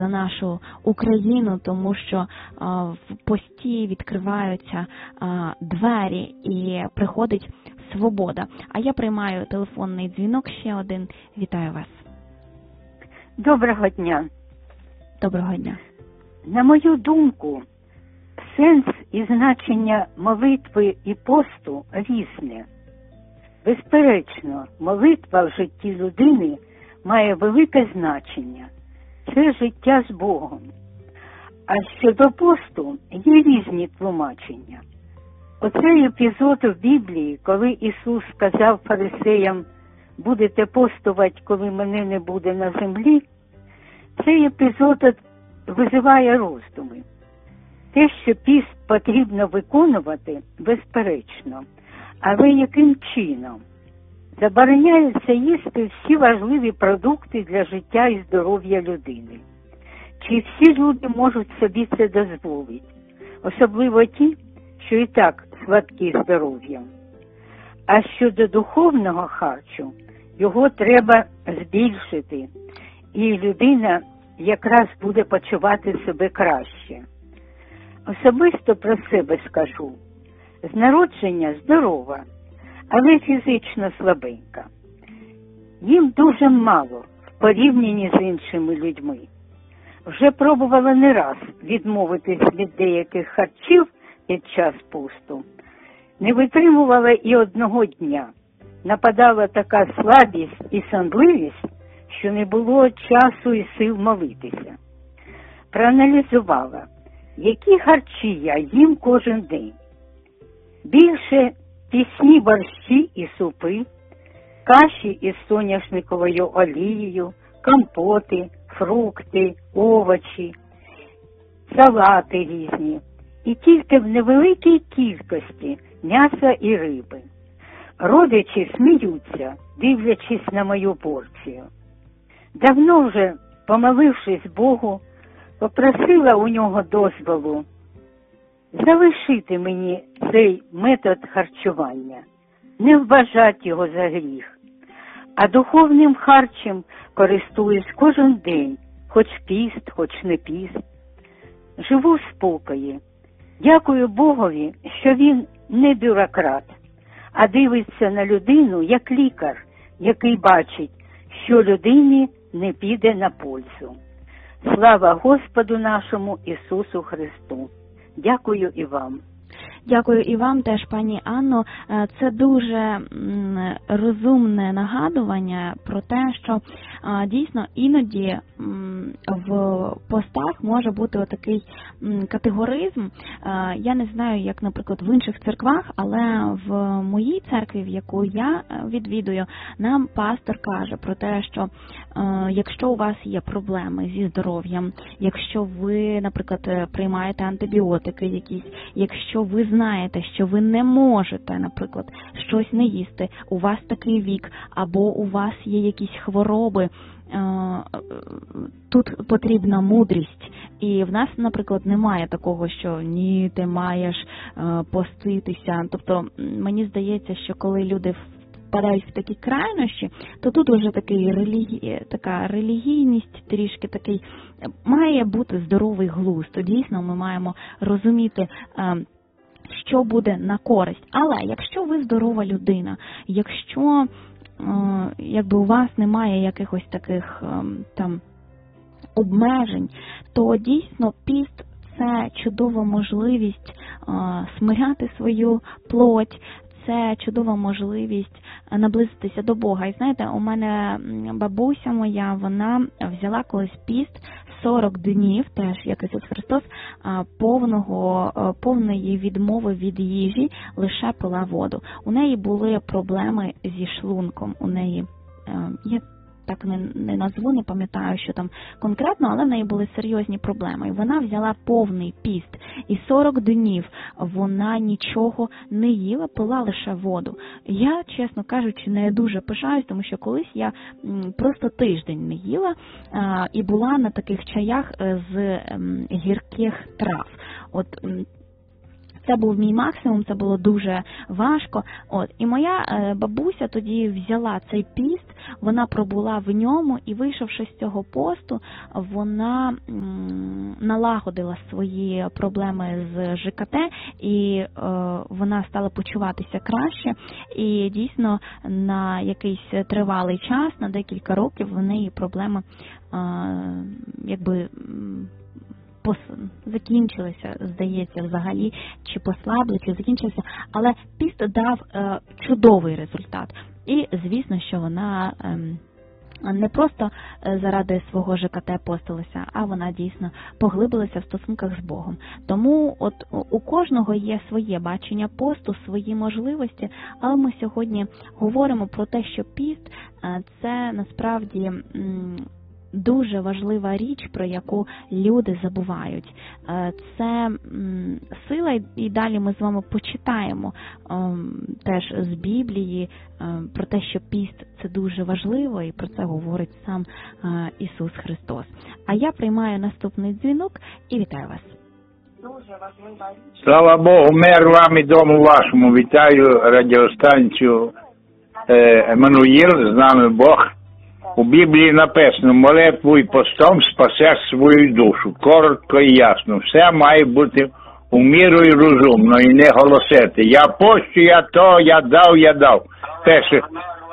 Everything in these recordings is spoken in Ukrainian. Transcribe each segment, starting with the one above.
за нашу Україну, тому що в пості відкриваються двері і приходить свобода. А я приймаю телефонний дзвінок, ще один. Вітаю вас. Доброго дня. Доброго дня. На мою думку, сенс і значення молитви і посту різне. Безперечно, молитва в житті людини має велике значення. Це життя з Богом. А щодо посту є різні тлумачення. Оцей епізод в Біблії, коли Ісус сказав фарисеям: «Будете постувати, коли мене не буде на землі», цей епізод визиває роздуми. Те, що піст потрібно виконувати, безперечно. Але яким чином? Забороняється їсти всі важливі продукти для життя і здоров'я людини. Чи всі люди можуть собі це дозволити? Особливо ті, що і так слабкі здоров'ям. А щодо духовного харчу, його треба збільшити, і людина якраз буде почувати себе краще. Особисто про себе скажу. З народження здорова, але фізично слабенька. Їм дуже мало в порівнянні з іншими людьми. Вже пробувала не раз відмовитись від деяких харчів під час посту. Не витримувала і одного дня. Нападала така слабість і сонливість, що не було часу і сил молитися. Проаналізувала, які харчі я їм кожен день. Більше пісні борщі і супи, каші із соняшниковою олією, компоти, фрукти, овочі, салати різні. І тільки в невеликій кількості м'яса і риби. Родичі сміються, дивлячись на мою порцію. Давно вже, помолившись Богу, попросила у нього дозволу залишити мені цей метод харчування, не вважати його за гріх. А духовним харчем користуюсь кожен день, хоч піст, хоч не піст. Живу в спокої. Дякую Богові, що він не бюрократ, а дивиться на людину як лікар, який бачить, що людині не піде на пользу. Слава Господу нашому Ісусу Христу! Дякую і вам. Дякую і вам теж, пані Анно. Це дуже розумне нагадування про те, що дійсно іноді в постах може бути отакий категоризм. Я не знаю, як, наприклад, в інших церквах, але в моїй церкві, в яку я відвідую, нам пастор каже про те, що якщо у вас є проблеми зі здоров'ям, якщо ви, наприклад, приймаєте антибіотики якісь, якщо ви знаєте, що ви не можете, наприклад, щось не їсти, у вас такий вік, або у вас є якісь хвороби, тут потрібна мудрість. І в нас, наприклад, немає такого, що ні, ти маєш поститися. Тобто, мені здається, що коли люди впадають в такі крайнощі, то тут вже така релігійність, трішки такий, має бути здоровий глузд. То дійсно ми маємо розуміти, що буде на користь. Але якщо ви здорова людина, якщо якби у вас немає якихось таких там обмежень, то дійсно піст – це чудова можливість смиряти свою плоть, це чудова можливість наблизитися до Бога. І знаєте, у мене бабуся моя, вона взяла колись піст 40 днів, теж як Ісус Христос, повної відмови від їжі, лише пила воду. У неї були проблеми зі шлунком, у неї, я так не назву, не пам'ятаю, що там конкретно, але в неї були серйозні проблеми. І вона взяла повний піст. І 40 днів вона нічого не їла, пила лише воду. Я, чесно кажучи, не дуже пишаюсь, тому що колись я просто тиждень не їла і була на таких чаях з гірких трав. От Це був мій максимум, це було дуже важко. І моя бабуся тоді взяла цей піст, вона пробула в ньому і, вийшовши з цього посту, вона налагодила свої проблеми з ЖКТ, і вона стала почуватися краще. І дійсно на якийсь тривалий час, на декілька років, в неї проблеми закінчилися, здається, взагалі, чи послабли, чи закінчилися, але піст дав чудовий результат. І, звісно, що вона не просто заради свого ЖКТ постилася, а вона дійсно поглибилася в стосунках з Богом. Тому у кожного є своє бачення посту, свої можливості, але ми сьогодні говоримо про те, що піст – це насправді дуже важлива річ, про яку люди забувають. Це сила, і далі ми з вами почитаємо теж з Біблії про те, що піст – це дуже важливо, і про це говорить сам Ісус Христос. А я приймаю наступний дзвінок і вітаю вас. Слава Богу, мир вам і дому вашому. Вітаю радіостанцію Еммануїл, з нами Бог. У Біблії написано: молитвою і постом спасеш свою душу. Коротко і ясно. Все має бути у міру і розумно, і не голосити. Я пощу, я дав. Перше.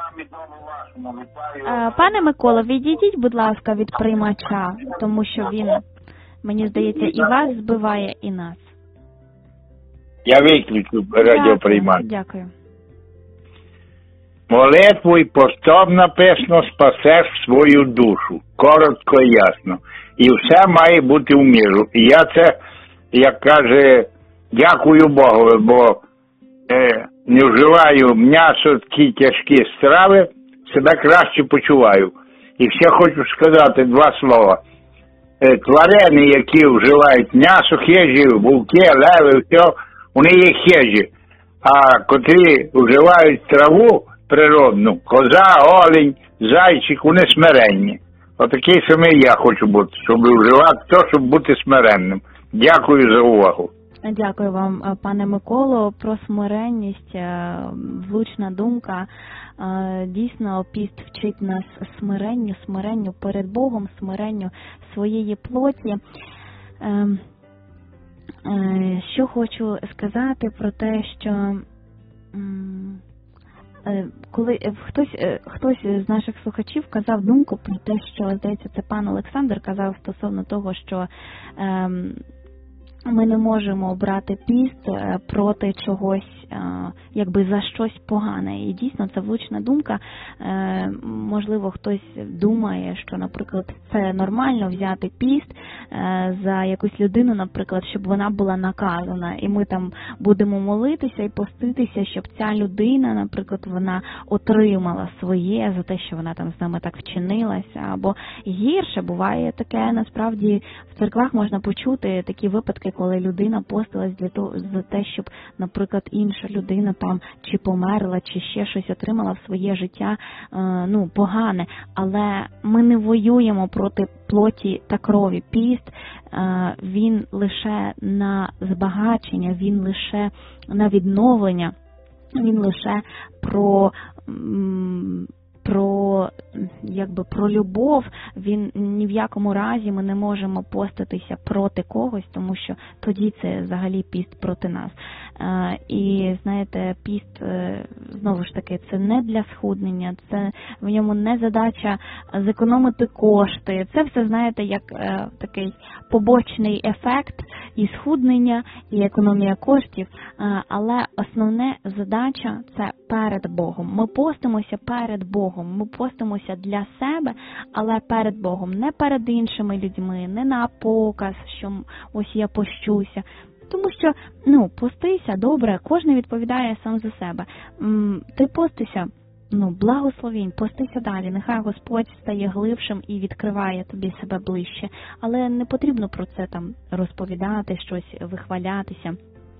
Пане Микола, відійдіть, будь ласка, від приймача, тому що він, мені здається, і вас збиває, і нас. Я виключу радіоприймач. Дякую. Молитвою і постом написано спасеш свою душу. Коротко і ясно. І все має бути в міру. І я це, як каже, дякую Богу, бо не вживаю м'ясо, такі тяжкі страви, себе краще почуваю. І ще хочу сказати два слова. Тварини, які вживають м'ясо, хижі, вовки, леви, все, вони є хижі. А котрі вживають траву природну, коза, олень, зайчик, вони смиренні. Отакий самий я хочу бути, щоб вживати то, щоб бути смиренним. Дякую за увагу. Дякую вам, пане Миколо, про смиренність, влучна думка. Дійсно, піст вчить нас смиренню перед Богом, смиренню своєї плоті. Що хочу сказати про те, що коли хтось з наших слухачів казав думку про те, що, здається, це пан Олександр казав стосовно того, що ми не можемо брати піст проти чогось, якби за щось погане. І дійсно, це влучна думка. Можливо, хтось думає, що, наприклад, це нормально взяти піст за якусь людину, наприклад, щоб вона була наказана. І ми там будемо молитися і поститися, щоб ця людина, наприклад, вона отримала своє за те, що вона там з нами так вчинилася. Або гірше, буває таке, насправді, в церквах можна почути такі випадки, коли людина постилась за те, щоб, наприклад, інша людина там чи померла, чи ще щось отримала в своє життя, погане. Але ми не воюємо проти плоті та крові. Піст, він лише на збагачення, він лише на відновлення, він лише про любов. Він ні в якому разі ми не можемо поститися проти когось, тому що тоді це взагалі піст проти нас. І, знаєте, піст, знову ж таки, це не для схуднення, це в ньому не задача зекономити кошти. Це все, знаєте, як такий побочний ефект і схуднення, і економія коштів. Але основна задача – це перед Богом. Ми постимося перед Богом, ми постимося для себе, але перед Богом, не перед іншими людьми, не на показ, що ось я пощуся. Тому що, постися, добре, кожен відповідає сам за себе. Ти постися, благословінь, постися далі, нехай Господь стає глибшим і відкриває тобі себе ближче. Але не потрібно про це там розповідати, щось вихвалятися.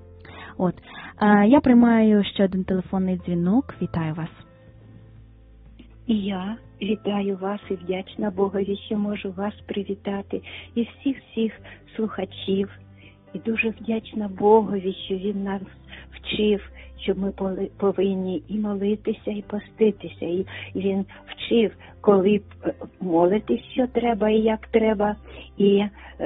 Я приймаю ще один телефонний дзвінок. Вітаю вас. І я вітаю вас і вдячна Богові, що можу вас привітати, і всіх слухачів, І дуже вдячна Богові, що Він нас вчив, що ми повинні і молитися, і поститися. І Він вчив, коли молитись, що треба і як треба, і